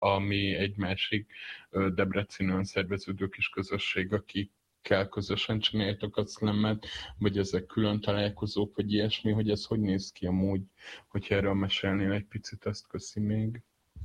ami egy másik Debrecenen szerveződő kis közösség, akikkel közösen csináljátok a slammet, vagy ezek külön találkozók, vagy ilyesmi, hogy ez hogy néz ki amúgy, hogyha erről mesélnél egy picit, ezt köszi még.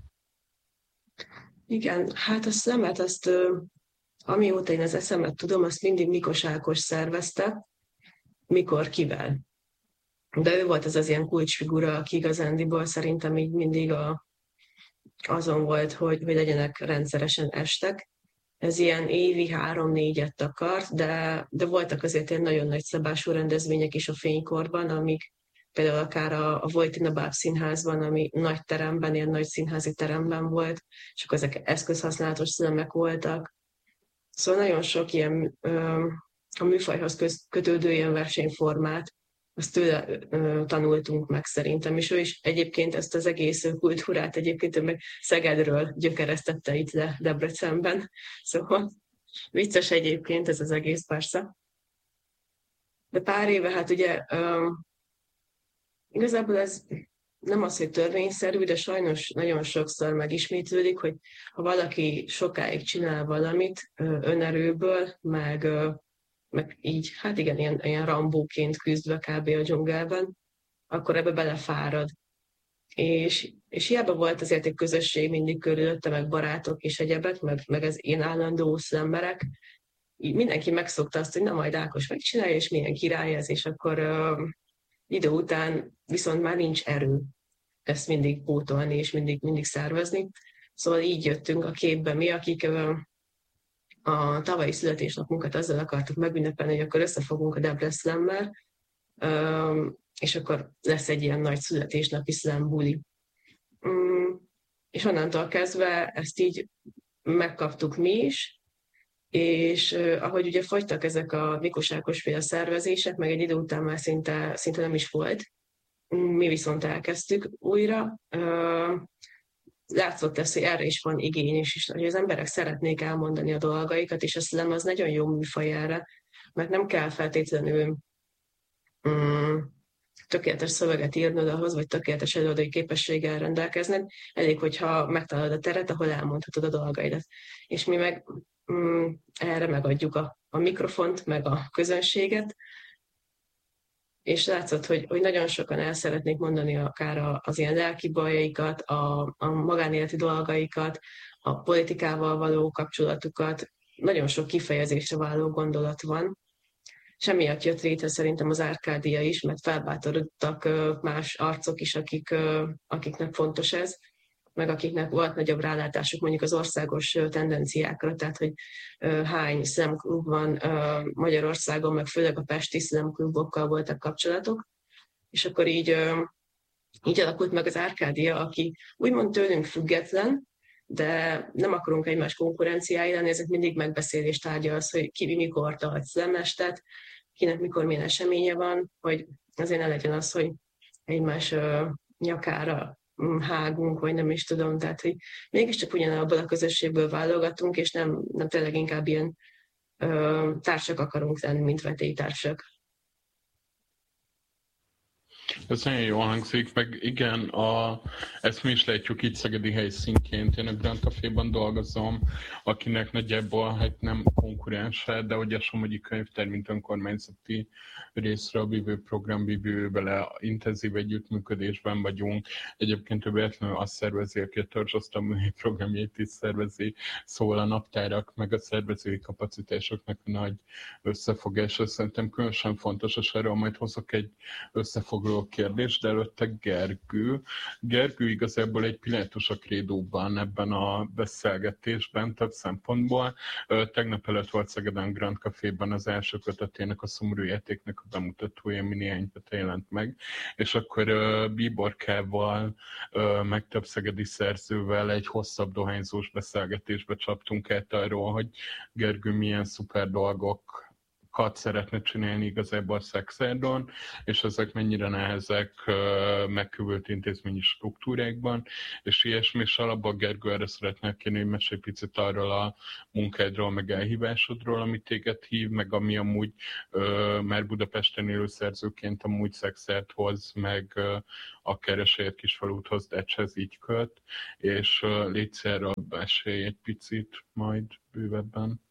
Igen, hát a slammet, amióta én az eszemet tudom, azt mindig Mikos Ákos szervezte, mikor kivel. De ő volt az ilyen kulcsfigura, aki igazándiból szerintem így mindig azon volt, hogy legyenek rendszeresen estek. Ez ilyen évi 3-4-et akart, de voltak azért ilyen nagyon nagy szabású rendezvények is a fénykorban, amik például akár a Vojtina Báb Színházban, ami nagy teremben, ilyen nagy színházi teremben volt, és akkor ezek eszközhasználatos szlemek voltak. Szóval nagyon sok ilyen a műfajhoz kötődő ilyen versenyformát, azt tőle tanultunk meg szerintem, és ő is egyébként ezt az egész kultúrát egyébként meg Szegedről gyökeresztette itt le Debrecenben. Szóval vicces egyébként ez az egész persze. De pár éve, hát ugye igazából ez nem az, hogy törvényszerű, de sajnos nagyon sokszor megismétlődik, hogy ha valaki sokáig csinál valamit önerőből, meg így, hát igen, ilyen Rambóként küzdve kb. A dzsungelben, akkor ebbe belefárad. És hiába volt azért egy közösség mindig körülötte, meg barátok és egyebek, meg az én állandó szlemmerek, mindenki megszokta azt, hogy na majd Ákos megcsinálja, és milyen király ez, és akkor idő után viszont már nincs erő ezt mindig pótolni, és mindig szervezni. Szóval így jöttünk a képbe mi, akik a tavalyi születésnapunkat azzal akartuk megünnepelni, hogy akkor összefogunk a Debrecennel, és akkor lesz egy ilyen nagy születésnapi slam buli. És onnantól kezdve ezt így megkaptuk mi is, és ahogy ugye fogytak ezek a Mikos Ákos-féle szervezések, meg egy idő után már szinte nem is volt, mi viszont elkezdtük újra. Látszott ez, hogy erre is van igény, és hogy az emberek szeretnék elmondani a dolgaikat, és a slam az nagyon jó műfaj erre, mert nem kell feltétlenül tökéletes szöveget írnod ahhoz, vagy tökéletes előadói képességgel rendelkezned, elég, hogyha megtalálod a teret, ahol elmondhatod a dolgaidat. És mi meg erre megadjuk a mikrofont, meg a közönséget, és látszott, hogy nagyon sokan el szeretnék mondani akár az ilyen lelki bajaikat, a magánéleti dolgaikat, a politikával való kapcsolatukat, nagyon sok kifejezésre váló gondolat van. És emiatt jött létre szerintem az Árkádia is, mert felbátorodtak más arcok is, akiknek fontos ez, meg akiknek volt nagyobb rálátásuk mondjuk az országos tendenciákra, tehát hogy hány slam klub van Magyarországon, meg főleg a pesti slam klubokkal voltak kapcsolatok, és akkor így alakult meg az Árkádia, aki úgymond tőlünk független, de nem akarunk egymás konkurenciái lenni, ezek mindig megbeszélés tárgya az, hogy ki mikor tart slamestet, kinek mikor milyen eseménye van, hogy azért ne legyen az, hogy egymás nyakára hágunk, vagy nem is tudom, tehát hogy mégiscsak ugyanabból a közösségből válogatunk, és nem tényleg inkább ilyen társak akarunk lenni, mint vetélytársak. Ez nagyon jól hangzik, meg igen, ezt mi is látjuk így szegedi helyszínként. Én a Grand Caféban dolgozom, akinek nagyjából hát nem konkurense, de hogy a Somogyi Könyvtár, mint önkormányzati részről vívő program vívővel intenzív együttműködésben vagyunk. Egyébként ő véletlenül azt szervezi, aki a törzsosztalmai programjait is szervezi, szóval a naptárak, meg a szervezői kapacitásoknak a nagy összefogása szerintem különösen fontos, és erről majd hozok egy összefoglaló kérdés, de előtte Gergő. Gergő igazából egy pilátus a krédóban ebben a beszélgetésben több szempontból. Tegnap előtt volt Szegeden Grand Caféban az első kötetének, a Szomorú játéknak a bemutatója, ami néhány hete jelent meg, és akkor Bíborkával, meg több szegedi szerzővel egy hosszabb dohányzós beszélgetésbe csaptunk át arról, hogy Gergő milyen szuper dolgok szeretne csinálni igazából a szexárdon, és ezek mennyire nehezek megkövült intézményi struktúrákban, és ilyesmi, és alapban Gergő erre szeretnék kérni, hogy mesélj picit arról a munkádról, meg elhívásodról, amit téged hív, meg ami amúgy már Budapesten élő szerzőként amúgy szexárt hoz, meg akár a saját Kisfaludhoz, Decshez így köt, és légy erről mesélj egy picit majd bővebben.